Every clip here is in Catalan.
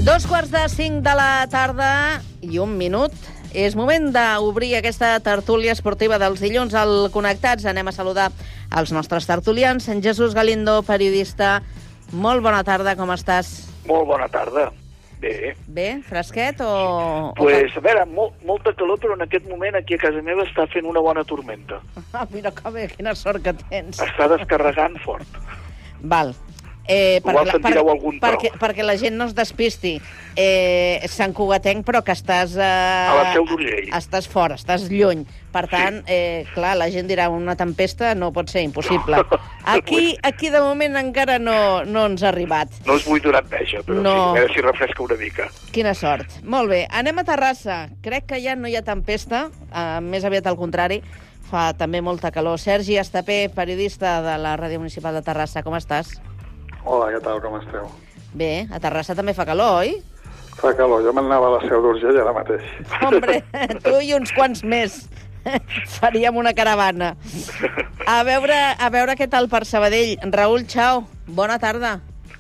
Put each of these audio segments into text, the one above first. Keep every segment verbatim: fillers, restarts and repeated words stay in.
Dos quarts de cinc de la tarda i un minut. És moment d'obrir aquesta tertúlia esportiva dels dilluns al Connectats. Anem a saludar els nostres tertulians. En Jesús Galindo, periodista. Molt bona tarda, com estàs? Molt bona tarda. Bé. Bé? Fresquet o...? Pues, a veure, molt, molta calor, però en aquest moment aquí a casa meva està fent una bona tormenta. Ah, mira que bé, quina sort que tens. Està descarregant fort. Val. Eh, Igual perquè, sentireu per, algun to. perquè, perquè la gent no es despisti. Eh, Sant Cugatenc, però que estàs... Eh, A la Seu d'Urgell. Estàs fora, estàs lluny. Per tant, sí. eh, clar, la gent dirà una tempesta no pot ser impossible. Aquí, aquí de moment encara no, no ens ha arribat. No us vull donar enveja, però no. sí, a veure si refresca una mica. Quina sort. Molt bé, anem a Terrassa. Crec que ja no hi ha tempesta, eh, més aviat al contrari. Fa també molta calor. Sergi Estapé, periodista de la Ràdio Municipal de Terrassa, com estàs? Hola, què tal, com esteu? Bé, a Terrassa també fa calor, oi? Fa calor, jo me'n anava a la Seu d'Urgell ara mateix. Hombre, tu i uns quants més. Faríem una caravana. A veure, a veure què tal per Sabadell. Raül, Chao, bona tarda.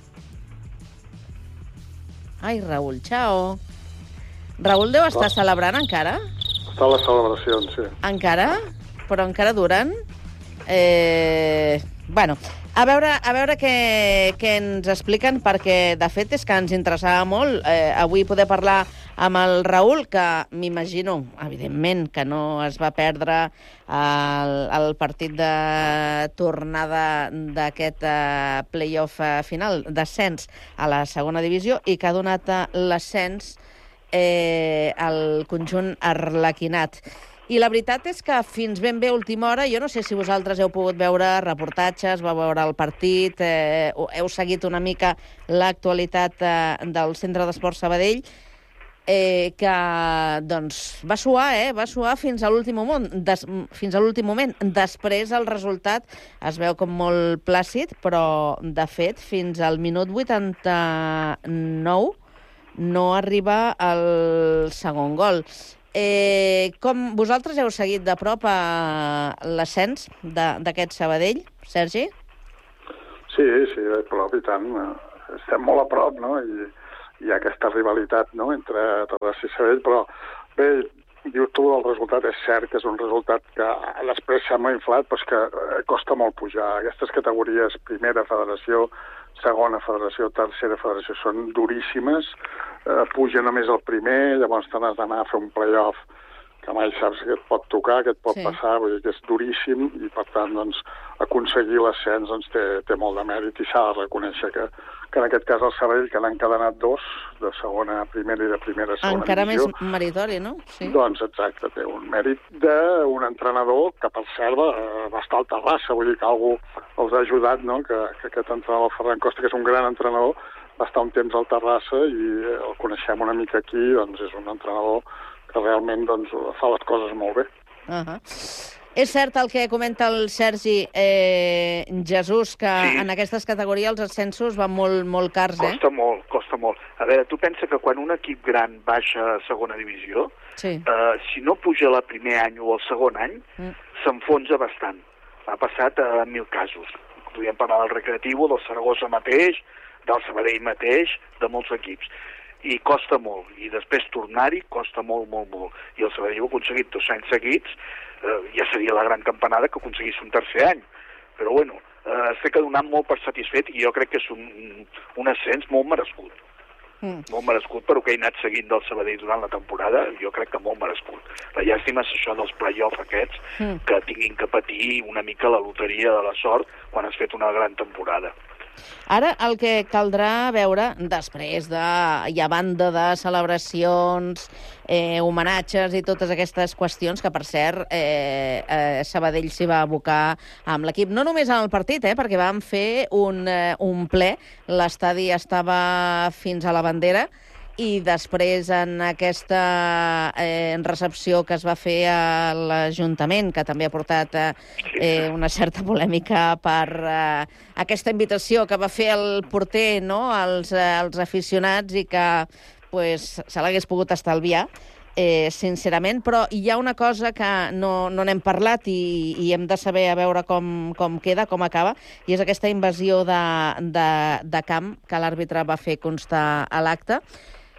Ai, Raül, Chao. Raül deu estar celebrant encara? Està a les celebracions, sí. Encara? Però encara duren? Eh... Bueno, a veure, a veure què, què ens expliquen, perquè, de fet, és que ens interessava molt eh, avui poder parlar amb el Raül, que m'imagino, evidentment, que no es va perdre el, el partit de tornada d'aquest eh, play-off eh, final, d'ascens a la segona divisió, i que ha donat eh, l'ascens eh, al conjunt arlequinat. I la veritat és que fins ben bé última hora, jo no sé si vosaltres heu pogut veure reportatges, vau veure el partit, eh, heu seguit una mica l'actualitat eh, del Centre d'Esport Sabadell, eh, que doncs, va suar, eh? Va suar fins a l'últim moment. Des, fins a l'últim moment. Després el resultat es veu com molt plàcid, però de fet fins al minut vuitanta-nou no arriba el segon gol. Eh, com vosaltres heu seguit de prop a l'ascens d'aquest Sabadell, Sergi? Sí, sí, de prop i tant. Estem molt a prop, no? I hi ha aquesta rivalitat, no?, entre Terrassa i Sabadell, però bé, dius tu, el resultat és cert que és un resultat que després sembla inflat, però és que costa molt pujar. Aquestes categories, primera federació, segona federació, tercera federació, són duríssimes. Eh, puja només el primer, llavors te n'has d'anar a fer un play-off que mai saps què et pot tocar, què et pot sí. passar, vull dir que és duríssim i, per tant, doncs, aconseguir l'ascens doncs, té, té molt de mèrit i s'ha de reconèixer que, que en aquest cas el Sabadell, que n'han encadenat dos, de segona a primera i de primera a segona encara divisió. Més meritori, no? Sí. Doncs, exacte, té un mèrit d'un entrenador que, per cert, va, va estar al Terrassa, vull dir que algú els ha ajudat, no?, que, que aquest entrenador, Ferran Costa, que és un gran entrenador, va estar un temps al Terrassa i el coneixem una mica aquí, doncs és un entrenador que realment doncs, fa les coses molt bé. Uh-huh. És cert el que comenta el Sergi, eh, Jesús, que sí. En aquestes categories els ascensos van molt, molt cars, eh? Costa molt, costa molt. A veure, tu pensa que quan un equip gran baixa a segona divisió, sí. eh, si no puja el primer any o el segon any, mm. s'enfonsa bastant. Ha passat a mil casos. Podríem parlar del Recreativo, del Saragossa mateix, del Sabadell mateix, de molts equips. I costa molt, i després tornar-hi costa molt, molt, molt. I el Sabadell ha aconseguit dos anys seguits, eh, ja seria la gran campanada que aconseguís un tercer any. Però bueno, eh, es té que donar molt per satisfet i jo crec que és un, un ascens molt merescut. Mm. Molt merescut per ho que he anat seguint del Sabadell durant la temporada, jo crec que molt merescut. La llàstima és això dels play-off aquests, mm. que tinguin que patir una mica la loteria de la sort quan has fet una gran temporada. Ara el que caldrà veure, després de, i a banda de celebracions, eh, homenatges i totes aquestes qüestions, que per cert eh, eh, Sabadell s'hi va abocar amb l'equip, no només en el partit, eh, perquè vam fer un, eh, un ple, l'estadi estava fins a la bandera, i després en aquesta eh, recepció que es va fer a l'Ajuntament, que també ha portat eh, una certa polèmica per eh, aquesta invitació que va fer el porter, no?, als, eh, als aficionats i que pues, se l'hagués pogut estalviar, eh, sincerament, però hi ha una cosa que no, no n'hem parlat i, i hem de saber a veure com, com queda, com acaba, i és aquesta invasió de, de, de camp que l'àrbitre va fer constar a l'acte.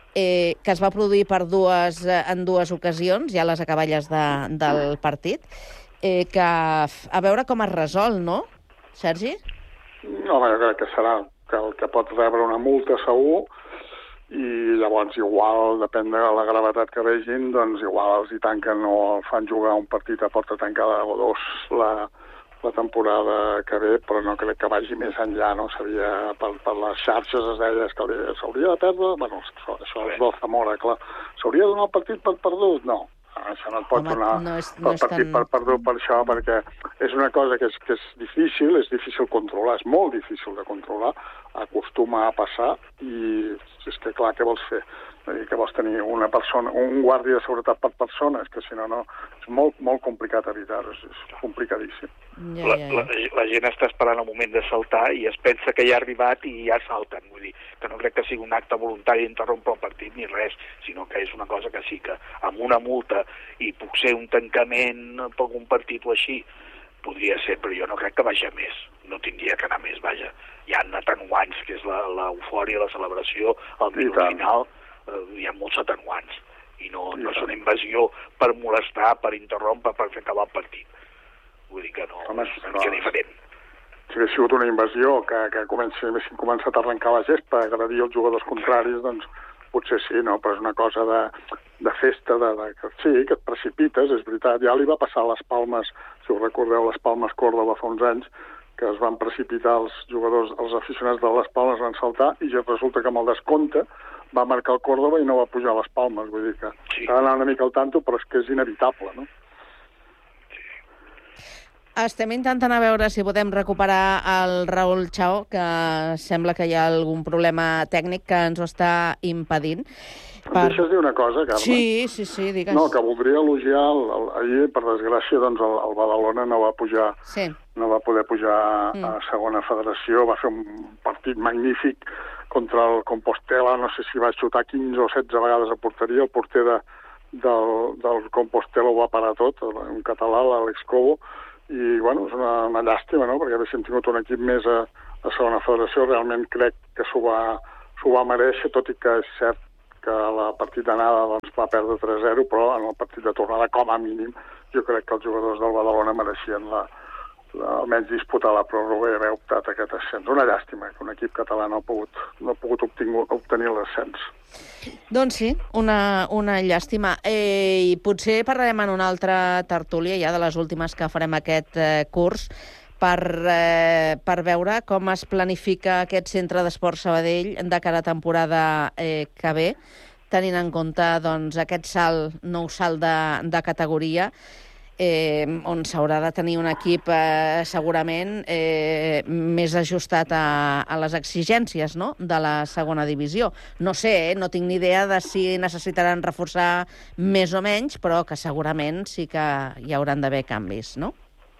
eh, que es va produir per dues, en dues ocasions, ja a les acaballes de, del partit, eh, que a veure com es resol, no, Sergi? No, jo crec que serà que el que pot rebre una multa segur, i llavors igual, depèn de la gravetat que vegin, doncs igual els hi tanquen o el fan jugar un partit a porta tancada o dos la, la temporada que ve, però no crec que vagi més enllà, no? Sabia, per, per les xarxes es deia que s'hauria de perdre, bueno, això, això és del Zamora, clar, s'hauria de donar el partit per perdut? No, això no et pot Home, donar no és, no el partit tan... per perdut per això, perquè és una cosa que és, que és difícil, és difícil controlar, és molt difícil de controlar, acostuma a passar, i és que clar, què vols fer? És dir, que vols tenir una persona, un guàrdia de seguretat per persona, és que si no, no, és molt, molt complicat evitar-ho, és, és complicadíssim. Ja, la, ja, la, ja. la gent està esperant el moment de saltar i es pensa que ja ha arribat i ja salten, vull dir, que no crec que sigui un acte voluntari d'interrompre el partit ni res, sinó que és una cosa que sí que amb una multa i potser un tancament per algun partit o així, podria ser, però jo no crec que vagi a més, no tindria que anar més, vaja. Hi ha atenuants, que és l'eufòria, la, la celebració, el minut final, eh, hi ha molts atenuants, i no, I no és una invasió per molestar, per interrompre, per fer acabar el partit. Vull dir que no, Home, és una mica diferent. Si hagués sigut una invasió que, que comenci, haguessin començat a arrencar la gespa, a agredir els jugadors contraris, doncs potser sí, no? Però és una cosa de, de festa, de, de, que sí, que et precipites, és veritat. Ja li va passar a les Palmes, si us recordeu, les Palmes Córdoba fa uns anys, que es van precipitar els jugadors, els aficionats de les Palmes van saltar, i ja resulta que amb el descompte va marcar el Córdoba i no va pujar a les Palmes. Vull dir que sí, s'ha d'anar una mica al tanto, però és que és inevitable, no? Estem intentant a veure si podem recuperar el Raül Chao, que sembla que hi ha algun problema tècnic que ens ho està impedint. Per... Deixes dir una cosa, Carme? Sí, sí, sí, digues. No, que voldria elogiar, el, el, ahir, per desgràcia, doncs el, el Badalona no va pujar, sí. no va poder pujar mm. a segona federació, va fer un partit magnífic contra el Compostela, no sé si va xutar quinze o setze vegades a porteria, el porter de, del, del Compostela ho va parar tot, un català, l'Àlex Cobo, i, bueno, és una, una llàstima, no?, perquè haguéssim tingut un equip més a, a segona federació, realment crec que s'ho va, s'ho va mereixer, tot i que és cert que la partit d'anada doncs, va perdre tres a zero, però en el partit de tornada, com a mínim, jo crec que els jugadors del Badalona mereixien la, la, almenys disputar la pròrroga i haver optat a aquest ascens. Una llàstima que un equip català no ha pogut, no ha pogut obtingu, obtenir l'ascens. Doncs sí, una, una llàstima. Eh, I potser parlarem en una altra tertúlia, ja de les últimes que farem aquest eh, curs, per, eh, per veure com es planifica aquest centre d'esport Sabadell de cara a temporada eh, que ve, tenint en compte doncs, aquest salt, nou salt de, de categoria, eh, on s'haurà de tenir un equip eh, segurament eh, més ajustat a, a les exigències, no?, de la segona divisió. No sé, eh, no tinc ni idea de si necessitaran reforçar més o menys, però que segurament sí que hi hauran d'haver canvis, no?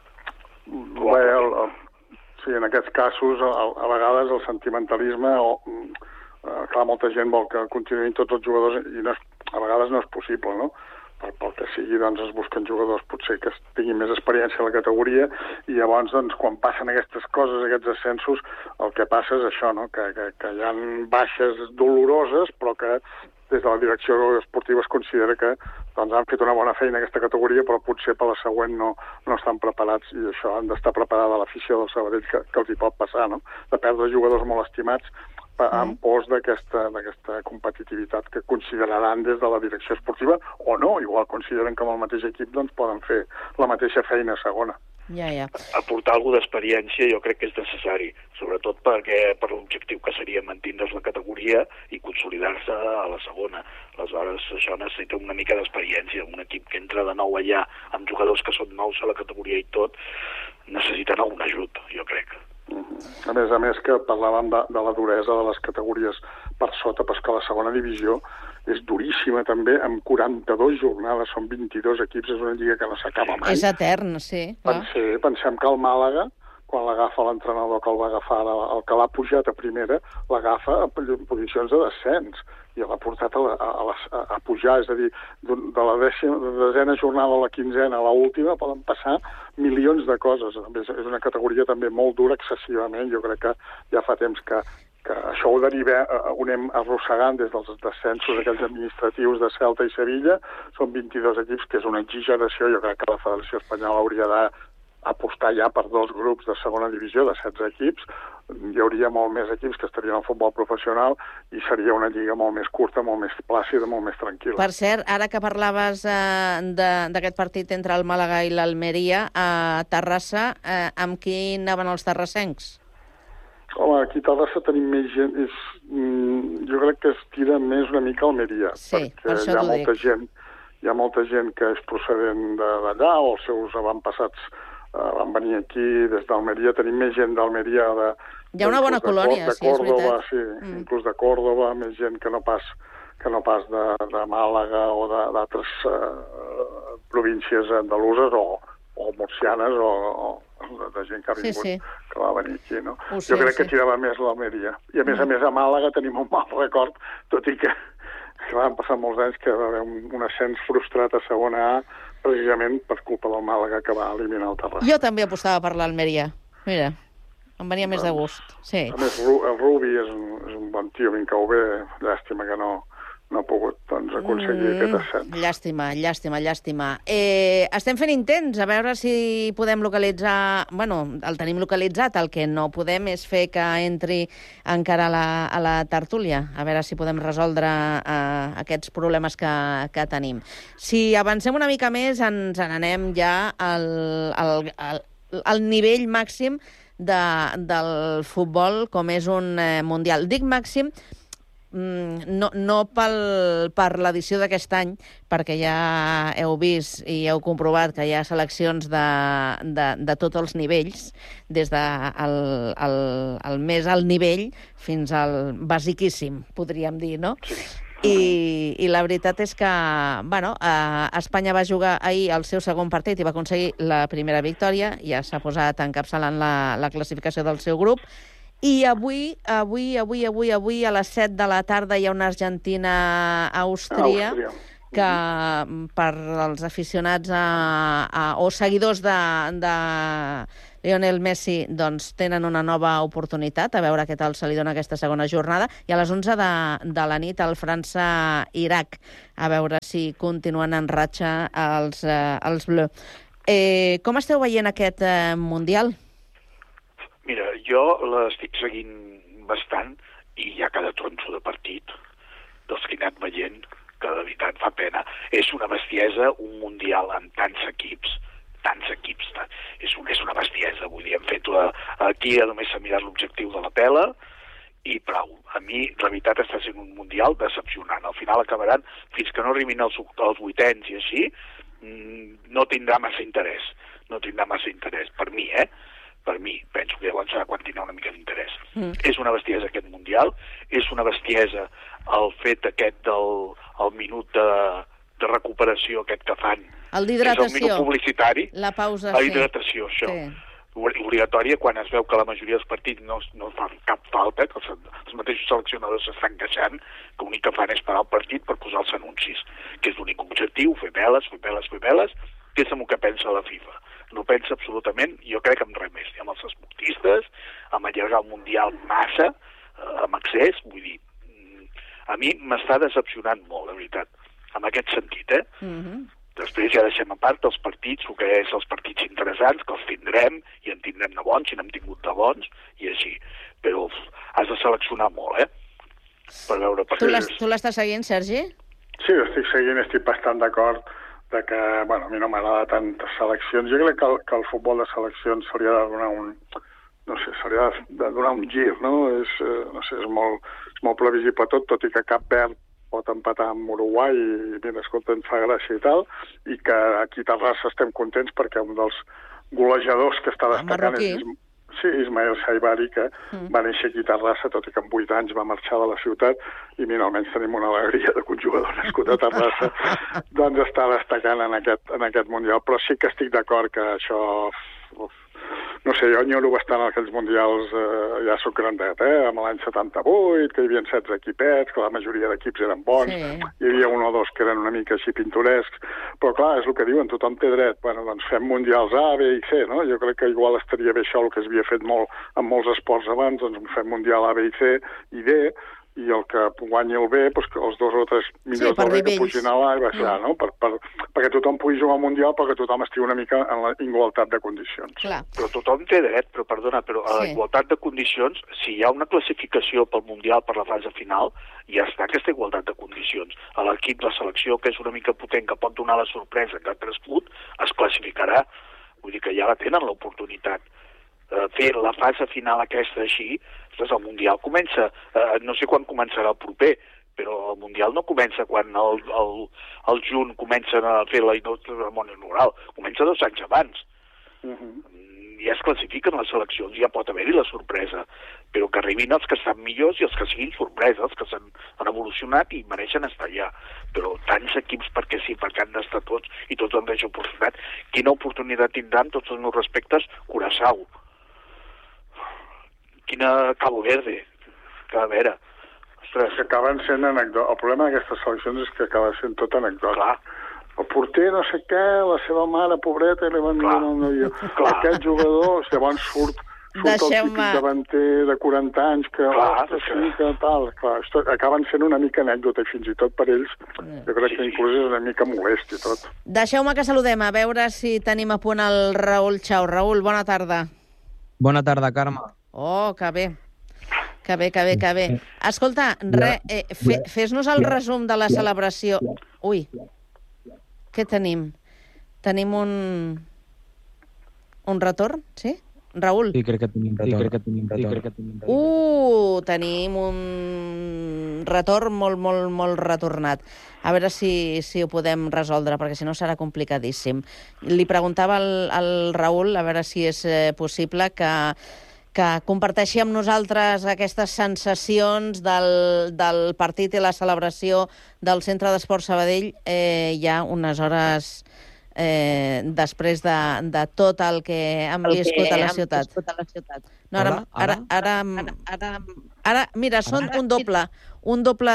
Bé, el, el, sí, en aquests casos, a, a vegades el sentimentalisme, o, eh, clar, molta gent vol que continuïn tots els jugadors i no és, a vegades no és possible, no? Per, pel que sigui, doncs es busquen jugadors potser que tinguin més experiència a la categoria i llavors, doncs, quan passen aquestes coses, aquests ascensos, el que passa és això, no? Que, que, que hi ha baixes doloroses, però que des de la direcció esportiva es considera que doncs, han fet una bona feina en aquesta categoria, però potser per la següent no, no estan preparats, i això han d'estar preparada l'afició del Sabadell que, que els hi pot passar, no? De perdre jugadors molt estimats en pos d'aquesta d'aquesta competitivitat que consideraran des de la direcció esportiva, o no, igual consideren que amb el mateix equip doncs, poden fer la mateixa feina a segona. Ja, ja. Aportar alguna d'experiència jo crec que és necessari, sobretot perquè per l'objectiu que seria mantindre's la categoria i consolidar-se a la segona. Aleshores, això necessita una mica d'experiència. Un equip que entra de nou allà amb jugadors que són nous a la categoria i tot, necessiten algun ajut, jo crec. A més a més que parlàvem de, de la duresa de les categories per sota, però que la segona divisió és duríssima també, amb quaranta-dues jornades, són vint-i-dos equips, és una lliga que no s'acaba mai. És etern, sí. Pensé, pensem que el Màlaga, quan l'agafa l'entrenador que el va agafar, el que l'ha pujat a primera, l'agafa en posicions de descens i l'ha portat a, la, a, a, a pujar, és a dir, de la dècima, de desena jornada a la quinzena a l'última poden passar milions de coses. És una categoria també molt dura excessivament, jo crec que ja fa temps que, que això ho deriva, ho anem arrossegant des dels descensos aquells administratius de Celta i Sevilla, són vint-i-dos equips, que és una exageració. Jo crec que la Federació Espanyola hauria d'apostar ja per dos grups de segona divisió de setze equips. Hi hauria molt més equips que estarien al futbol professional i seria una lliga molt més curta, molt més plàcida, molt més tranquil·la. Per cert, ara que parlaves eh, d'aquest partit entre el Màlaga i l'Almeria, a Terrassa, eh, amb qui anaven els terrassencs? Home, aquí a Terrassa tenim més gent, és, mm, jo crec que es tira més una mica a Almeria, sí, perquè per hi ha molta dic. gent, hi ha molta gent que és procedent d'allà, o els seus avantpassats uh, van venir aquí des d'Almeria, tenim més gent d'Almeria de, hi ha una bona colònia, de sí, és Còrdoba, veritat. Sí, mm. inclús de Còrdoba, més gent que no pas, que no pas de, de Màlaga o d'altres uh, províncies andaluses o, o murcianes o, o de gent que ha vingut, sí, sí. que va venir aquí, no? Ho sé, jo crec que sí. tirava més l'Almeria. I a més mm. a més a Màlaga tenim un mal record, tot i que, que van passar molts anys que va haver un, un ascens frustrat a segona A precisament per culpa del Màlaga que va eliminar el Terrassa. Jo també apostava per l'Almeria. Mira, em venia més de gust. Sí. A més, el Rubi és un, és un bon tio, ben cau bé, llàstima que no, no ha pogut doncs, aconseguir mm, aquest ascens. Llàstima, llàstima, llàstima. Eh, estem fent intents a veure si podem localitzar... Bueno, el tenim localitzat, el que no podem és fer que entri encara a la, a la tertúlia, a veure si podem resoldre eh, aquests problemes que, que tenim. Si avancem una mica més, ens n'anem ja al, al, al, al nivell màxim de, del futbol, com és un eh, mundial. Dic màxim... No, no pel, per l'edició d'aquest any, perquè ja heu vist i heu comprovat que hi ha seleccions de, de, de tots els nivells, des del de el, el, el més alt nivell fins al basiquíssim, podríem dir, no? Sí. I, i la veritat és que bueno, eh, Espanya va jugar ahir el seu segon partit i va aconseguir la primera victòria, ja s'ha posat encapçalant la, la classificació del seu grup. I avui, avui, avui, avui, avui, a les set de la tarda hi ha una Argentina-Àustria que per als aficionats a, a, o seguidors de, de Lionel Messi doncs, tenen una nova oportunitat, a veure què tal se li dona aquesta segona jornada. I a les onze de, de la nit el França-Iraq, a veure si continuen en ratxa els, eh, els bleus. Eh, com esteu veient aquest eh, Mundial? Mira, jo l'estic seguint bastant i hi ha cada tronço de partit dels que he anat veient que de veritat fa pena. És una bestiesa un mundial amb tants equips, tants equips, és, un, és una bestiesa, vull dir, hem fet la, aquí només s'ha mirat l'objectiu de la pela i prou. A mi, la veritat, està sent un mundial decepcionant. Al final acabaran, fins que no arribin els, els vuitens i així, no tindrà massa interès. No tindrà massa interès, per mi, eh? Per mi, penso que llavors serà quan tindrà una mica d'interès. Mm. És una bestiesa aquest Mundial, és una bestiesa el fet aquest del el minut de, de recuperació aquest que fan. El d'hidratació. És el minut publicitari. La pausa, la hidratació, sí. Això. Sí. Obligatòria quan es veu que la majoria dels partits no, no fan cap falta, que els, els mateixos seleccionadors s'estan queixant, que l'únic que fan és parar el partit per posar els anuncis, que és l'únic objectiu, fer veles, fer veles, fer veles, que és el que pensa la FIFA. No pensa absolutament, jo crec, en res més, ni amb els esportistes, amb allargar el Mundial massa, eh, amb excés, vull dir, a mi m'està decepcionant molt, la veritat, en aquest sentit, eh? Mm-hmm. Després ja deixem a part els partits, el que és els partits interessants, que els tindrem, i en tindrem de bons, i n'hem tingut de bons, i així. Però uf, has de seleccionar molt, eh? Per veure... Per tu l'estàs seguint, Sergi? Sí, l'estic seguint, estic bastant d'acord de que, bueno, a mi no m'agrada tantes seleccions. Jo crec que el, que el futbol de seleccions se li ha de donar un, no sé, se li ha de donar un gir, no? És, eh, no sé, és molt, és molt previsible tot, tot i que Cap Verd pot empatar amb Uruguai i, mira, escolta, ens fa gràcia i tal, i que aquí a Terrassa estem contents perquè un dels golejadors que està destacant és, sí, Ismael Saibari, que mm. va néixer aquí a Terrassa, tot i que amb vuit anys va marxar de la ciutat, i mira, almenys tenim una alegria de que un jugador nascut a Terrassa doncs està destacant en aquest, en aquest Mundial. Però sí que estic d'acord que això... Uf, no sé, jo enyoro bastant aquells mundials, eh, ja soc grandet, eh, amb l'any setanta-vuit, que hi havia setze equipets, que la majoria d'equips eren bons, sí. Hi havia un o dos que eren una mica així pintorescs, però clar, és el que diuen, tothom té dret, bueno, doncs fem mundials A, B i C, no? Jo crec que igual estaria bé això, el que s'havia fet molt amb molts esports abans, doncs fem mundial A, B i C i D, i el que guanyi el B, doncs que els dos o tres millors sí, del B que pugin a l'A i baixar, mm. no? Per, per, perquè tothom pugui jugar al Mundial, perquè tothom estigui una mica en la igualtat de condicions. Clar. Però tothom té dret, però perdona, però a la sí. igualtat de condicions, si hi ha una classificació pel Mundial per la fase final, ja està aquesta igualtat de condicions. A l'equip, la selecció, que és una mica potent, que pot donar la sorpresa que ha crescut, es classificarà. Vull dir que ja la tenen l'oportunitat. Fer la fase final aquesta així, doncs el Mundial comença, eh, no sé quan començarà el proper, però el Mundial no comença quan el, el, el juny comencen a fer la cerimònia inaugural, comença dos anys abans. Uh-huh. Ja es classifiquen les seleccions, ja pot haver-hi la sorpresa, però que arribin els que estan millors i els que siguin sorpreses, els que s'han evolucionat i mereixen estar allà. Però tants equips perquè sí, perquè han d'estar tots i tots han deixat oportunitat. Quina oportunitat tindran, tots els meus respectes, Curaçao. Quina Cabo Verde, que a veure... Ostres, que acaben sent anècdotes. El problema d'aquestes seleccions és que acaba sent tot anècdota. Clar. El porter no sé què, la seva mare, pobreta, li van donar un avió. Aquest jugador, llavors surt, surt el típic davanter de quaranta anys que... Clar, oh, que... sí, que tal. Clar, això acaben sent una mica anècdota i fins i tot per ells jo crec sí, que inclús és una mica molest i tot. Deixeu-me que saludem, a veure si tenim a punt el Raül Chau. Raül, bona tarda. Bona tarda, Carme. Oh, que bé. Que bé, que bé, que bé. Escolta, re, eh, fe, fes-nos el resum de la celebració. Ui, què tenim? Tenim un... un retorn, sí? Raül? Sí, crec que tenim retorn. Sí, crec que tenim retorn. Sí, crec que tenim retorn. Uh, tenim un retorn molt, molt, molt retornat. A veure si, si ho podem resoldre, perquè si no serà complicadíssim. Li preguntava al, al Raül, a veure si és eh, possible que, que comparteixi amb nosaltres aquestes sensacions del, del partit i la celebració del Centre d'Esport Sabadell eh, ja unes hores... Eh, després de, de tot el que hem el viscut que a la ciutat. A la ciutat. No, ara, ara, ara, ara, ara, ara, mira, són un doble, un doble...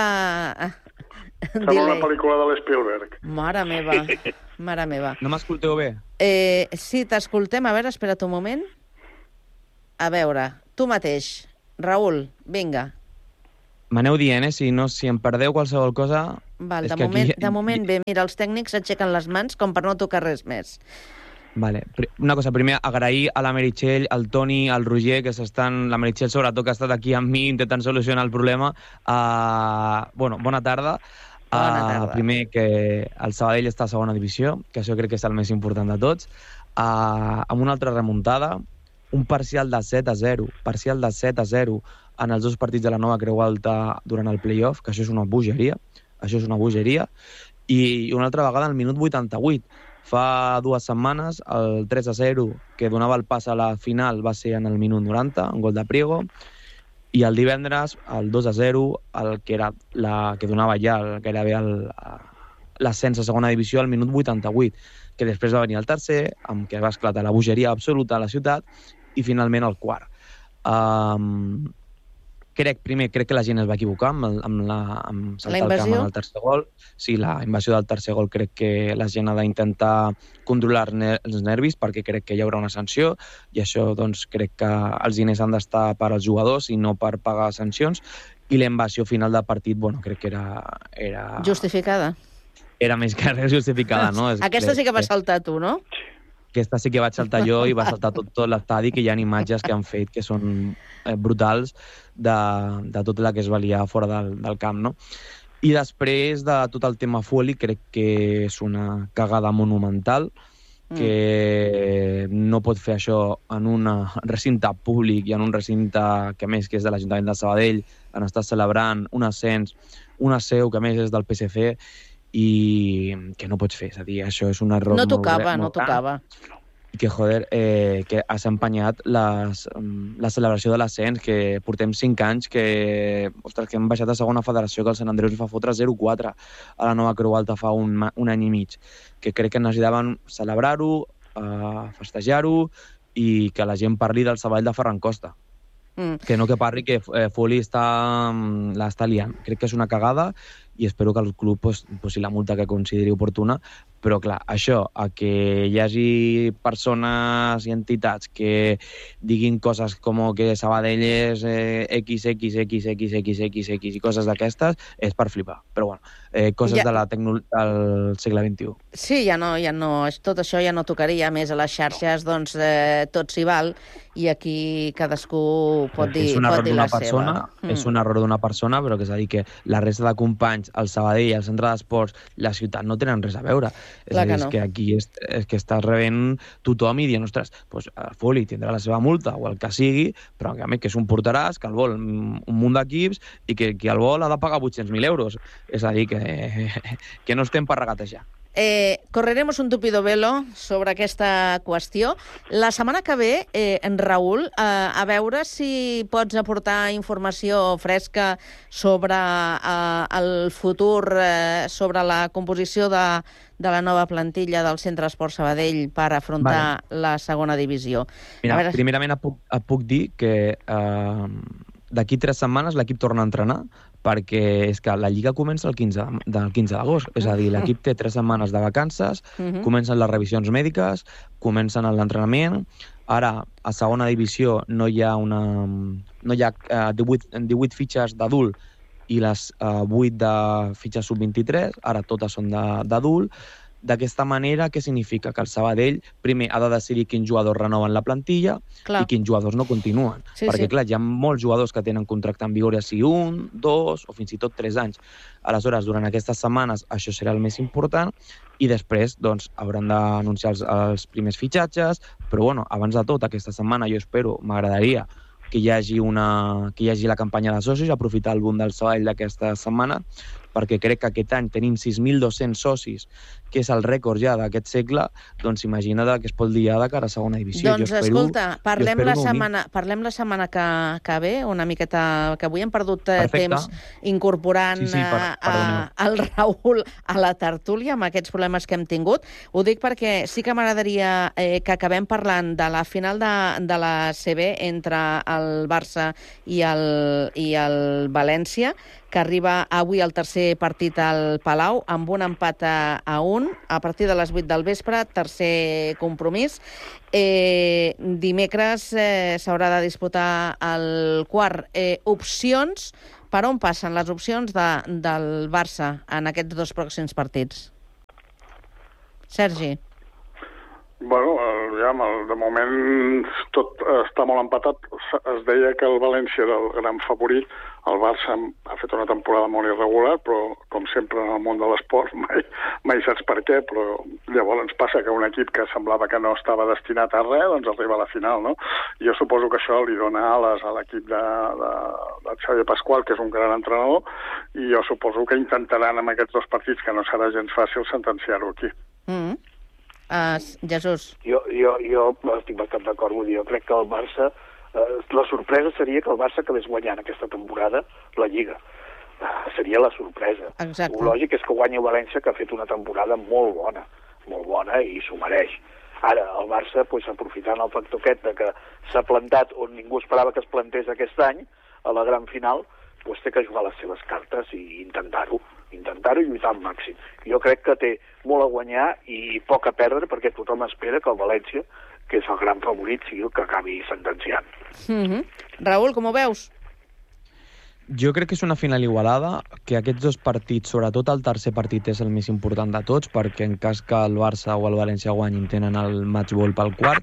Sembla una pel·lícula de l'Spielberg. Mare meva, mare meva. No m'escolteu bé? Eh, sí, t'escoltem. A veure, espera't un moment. A veure, tu mateix, Raül, vinga. M'aneu dient, eh? Si, no, si em perdeu qualsevol cosa... Val, de, moment, aquí... de moment bé, mira, els tècnics aixequen les mans com per no tocar res més. Vale. Una cosa, primer, agrair a la Meritxell, al Toni, al Roger, que s'estan... La Meritxell, sobretot, que ha estat aquí amb mi intentant solucionar el problema. Uh, bueno, bona tarda. Bona tarda. Uh, primer, que el Sabadell està a segona divisió, que això crec que és el més important de tots. Uh, amb una altra remuntada, un parcial de set a zero, parcial de set a zero en els dos partits de la Nova Creu Alta durant el play-off, que això és una bogeria. Això és una bogeria. I una altra vegada, al minut vuitanta-vuit, fa dues setmanes, el tres a zero, que donava el pas a la final, va ser en el minut noranta, un gol de Priego, i el divendres, el dos a zero, el que era la que donava ja el, gairebé l'ascens a segona divisió, al minut vuitanta-vuit, que després va venir el tercer, amb què va esclatar la bogeria absoluta a la ciutat, i finalment el quart. Um, Crec, primer, crec que la gent es va equivocar amb, el, amb, la, amb saltar el camp en el tercer gol. Sí, la invasió del tercer gol crec que la gent ha d'intentar controlar els nervis perquè crec que hi haurà una sanció i això doncs, crec que els diners han d'estar per als jugadors i no per pagar sancions. I la invasió final del partit, bueno, crec que era... era... Justificada. Era més que res justificada, no? Aquesta sí que va saltar tu, no? Aquesta sí que vaig saltar jo i va saltar tot, tot l'estadi, que hi ha imatges que han fet que són eh, brutals de, de tot el que es valia fora del, del camp, no? I després de tot el tema Foley, crec que és una cagada monumental, que mm. no pot fer això en un recinte públic i en un recinte que a més que és de l'Ajuntament de Sabadell, en estar celebrant un ascens, una seu que a més és del P S C, i que no pots fer, és a dir, això és un error no tocava, molt, no molt tocava. I que, joder, eh, que has empenyat les, la celebració de l'ascens, que portem cinc anys, que, ostres, que hem baixat a segona federació, que el Sant Andreu fa fotre zero quatre a la Nova Creu Alta fa un, un any i mig, que crec que necessitaven celebrar-ho, eh, festejar-ho, i que la gent parli del Sabadell de Ferran Costa. Mm. Que no que parli que eh, Foley està, l'està liant. Crec que és una cagada i espero que el club pues, pues, la multa que consideri oportuna, però clar, això, a que hi hagi persones i entitats que diguin coses com que Sabadell és eh, X, X, X, X, X, X, X i coses d'aquestes, és per flipar. Però bueno, eh, coses ja... de la tecno... del segle vint-i-u. Sí, ja no, ja no, tot això ja no tocaria més a les xarxes, doncs eh, tot s'hi val, i aquí cadascú pot dir, és un pot error dir la persona, seva. És un error d'una persona, però que és a dir que la resta de companys, el Sabadell, el centre d'esports, la ciutat no tenen res a veure. És Clar a dir, que no. és que aquí és, és que estàs rebent tothom i dient, ostres, pues, el Foley tindrà la seva multa o el que sigui, però en canvi que és un porteràs, que el vol un munt d'equips i que qui el vol ha de pagar vuit-cents mil euros. És a dir, que, que no estem per regatejar. Eh, correremos un tupido velo sobre aquesta qüestió. La setmana que ve, eh, en Raül, eh, a veure si pots aportar informació fresca sobre eh, el futur, eh, sobre la composició de, de la nova plantilla del Centre Esport Sabadell per afrontar vale. la segona divisió. Mira, veure... primerament et puc, et puc dir que eh, d'aquí tres setmanes l'equip torna a entrenar, perquè és que la Lliga comença el quinze d'agost. És a dir, l'equip té tres setmanes de vacances, uh-huh. comencen les revisions mèdiques, comencen l'entrenament. Ara, a segona divisió, no hi ha, una, no hi ha uh, divuit, divuit fitxes d'adult i les uh, vuit de fitxes sub vint-i-tres. Ara totes són d'adult. D'aquesta manera, què significa? Que el Sabadell primer ha de decidir quins jugadors renoven la plantilla clar. i quins jugadors no continuen. Sí, perquè, sí. clar, hi ha molts jugadors que tenen contracte en vigor ja sigui un, dos o fins i tot tres anys. Aleshores, durant aquestes setmanes, això serà el més important i després, doncs, hauran d'anunciar els, els primers fitxatges, però, bueno, abans de tot, aquesta setmana jo espero, m'agradaria que hi hagi una, que hi hagi la campanya de socis, aprofitar el boom del Sabadell d'aquesta setmana, perquè crec que aquest any tenim sis mil dos-cents socis, que és el rècord ja d'aquest segle, doncs imagina't que es pot dir ja de cara a segona divisió. Doncs jo espero, escolta, parlem la, setmana, parlem la setmana que, que ve, una miqueta, que avui hem perdut Perfecte. temps incorporant sí, sí, per, a, el Raül a la tertúlia amb aquests problemes que hem tingut. Ho dic perquè sí que m'agradaria eh, que acabem parlant de la final de, de la C B entre el Barça i el, i el València, que arriba avui al tercer partit al Palau, amb un empat a, a un, a partir de les vuit del vespre, tercer compromís. Eh, dimecres eh, s'haurà de disputar el quart. Eh, opcions, per on passen les opcions de, del Barça en aquests dos pròxims partits? Sergi. Bueno, ja, de moment tot està molt empatat. Es deia que el València era el gran favorit. El Barça ha fet una temporada molt irregular, però, com sempre en el món de l'esport, mai, mai saps per què, però llavors passa que un equip que semblava que no estava destinat a res, doncs arriba a la final, no? Jo suposo que això li dona ales a l'equip de, de, de Xavier Pasqual, que és un gran entrenador, i jo suposo que intentaran amb aquests dos partits, que no serà gens fàcil, sentenciar-ho aquí. Mm. Uh, Jesús. Jo, jo, jo estic bastant d'acord, vull dir, jo crec que el Barça, eh, la sorpresa seria que el Barça acabés guanyant aquesta temporada la Lliga. Uh, seria la sorpresa. Exacte. El lògic és que guanyi el València, que ha fet una temporada molt bona, molt bona i s'ho mereix. Ara, el Barça, pues, aprofitant el factor aquest de que s'ha plantat on ningú esperava que es plantés aquest any, a la gran final, pues, té que jugar les seves cartes i intentar-ho. intentar-ho i lluitar al màxim. Jo crec que té molt a guanyar i poc a perdre, perquè tothom espera que el València, que és el gran favorit, sigui el que acabi sentenciant. Mm-hmm. Raül, com ho veus? Jo crec que és una final igualada, que aquests dos partits, sobretot el tercer partit, és el més important de tots, perquè en cas que el Barça o el València guanyin tenen el match-ball pel quart,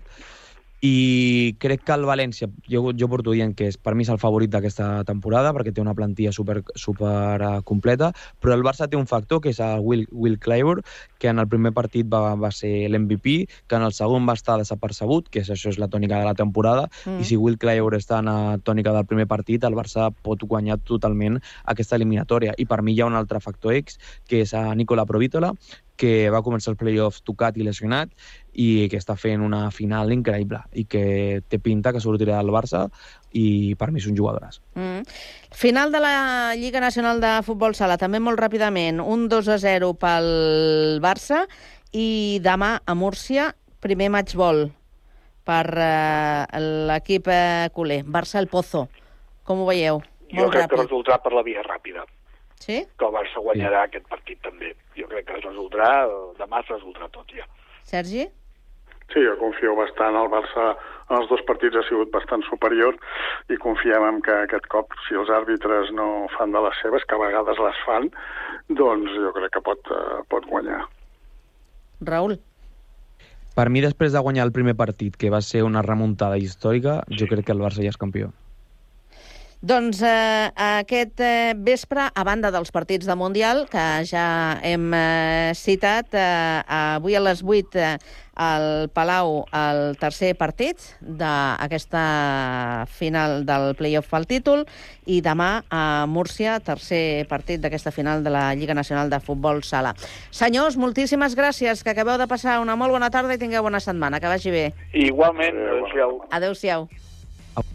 i crec que el València, jo, jo porto dient que és, per mi és el favorit d'aquesta temporada, perquè té una plantilla super, super uh, completa, però el Barça té un factor, que és el Will, Will Clyburn, que en el primer partit va, va ser l'M V P, que en el segon va estar desapercebut, que és, això és la tònica de la temporada, mm. i si Will Clyburn està en la tònica del primer partit, el Barça pot guanyar totalment aquesta eliminatòria. I per mi hi ha un altre factor X, que és a Nicola Provítola, que va començar els play-offs tocat i lesionat i que està fent una final increïble i que té pinta que sortirà del Barça i per mi és un jugadoràs. Mm. Final de la Lliga Nacional de Futbol Sala, també molt ràpidament, un dos a zero pel Barça i demà a Múrcia, primer match ball. per uh, l'equip uh, culer. Barça el Pozo. Com ho veieu? Jo Molt crec ràpid. que resultarà per la via ràpida. Sí? Que el Barça guanyarà sí. aquest partit també. Jo crec que es resoldrà, demà es resoldrà tot ja. Sergi? Sí, jo confio bastant. El Barça en els dos partits ha sigut bastant superior i confiem en que aquest cop, si els àrbitres no fan de les seves, que a vegades les fan, doncs jo crec que pot, uh, pot guanyar. Raül? Per mi, després de guanyar el primer partit, que va ser una remuntada històrica, sí. jo crec que el Barça ja és campió. Doncs eh, aquest eh, vespre, a banda dels partits de Mundial, que ja hem eh, citat, eh, avui a les vuit eh, al Palau el tercer partit d'aquesta final del play-off pel títol i demà a Múrcia, tercer partit d'aquesta final de la Lliga Nacional de Futbol Sala. Senyors, moltíssimes gràcies, que acabeu de passar una molt bona tarda i tingueu bona setmana. Que vagi bé. Igualment, adéu-siau. Adéu-siau.